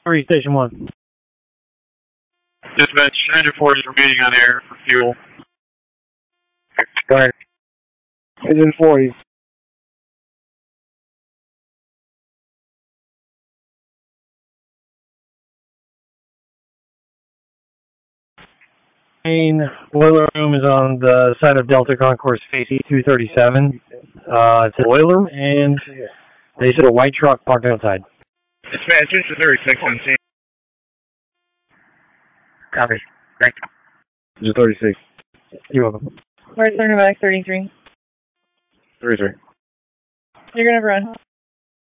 Hurry, Station 1. Dispatch, Engine 4 is remaining on air for fuel. Go ahead. Engine 40. Main boiler room is on the side of Delta Concourse facing 237. It's a boiler room, and they see a white truck parked outside. Dispatch, this is 36 on scene. Copy. Thank you. Engine 36. You're welcome. Where's Cernovac 33? 33. You're gonna run.